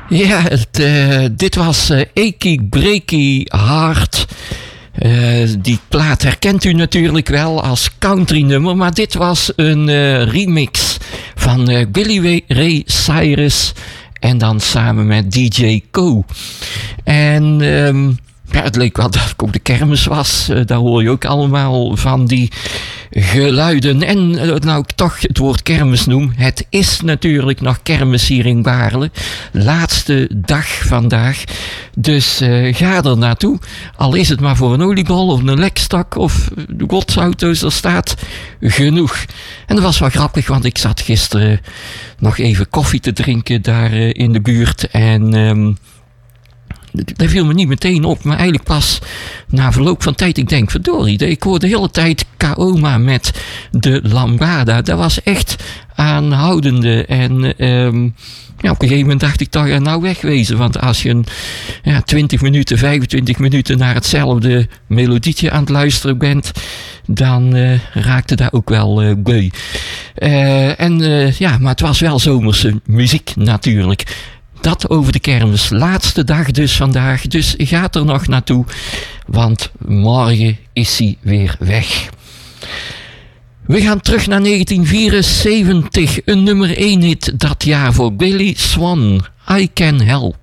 Ja, dit was Achy Breaky Heart. Die plaat herkent u natuurlijk wel als country nummer, maar dit was een remix van Billy Ray Cyrus en dan samen met DJ Co. En ja, het leek wel dat het ook de kermis was. Daar hoor je ook allemaal van die geluiden. En nou ik toch het woord kermis noem. Het is natuurlijk nog kermis hier in Baarle. Laatste dag vandaag. Dus ga er naartoe. Al is het maar voor een oliebol of een lekstak of de godsauto's. Er staat genoeg. En dat was wel grappig, want ik zat gisteren nog even koffie te drinken daar in de buurt. En dat viel me niet meteen op, maar eigenlijk pas na verloop van tijd. Ik denk, verdorie, ik hoor de hele tijd Kaoma met de Lambada. Dat was echt aanhoudende. En ja, op een gegeven moment dacht ik toch, nou wegwezen. Want als je 20 minuten, 25 minuten naar hetzelfde melodietje aan het luisteren bent, dan raakte daar ook wel beu. Ja, maar het was wel zomerse muziek natuurlijk. Dat over de kermis. Laatste dag dus vandaag. Dus gaat er nog naartoe. Want morgen is hij weer weg. We gaan terug naar 1974. Een nummer 1 hit dat jaar voor Billy Swan. I Can Help.